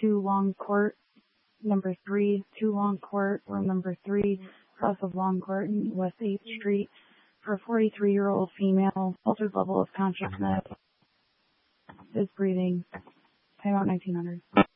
2 Long Court, number 3, 2 Long Court, room number 3, across of Long Court and West 8th Street, for a 43-year-old female, altered level of consciousness, is breathing. Timeout 1900.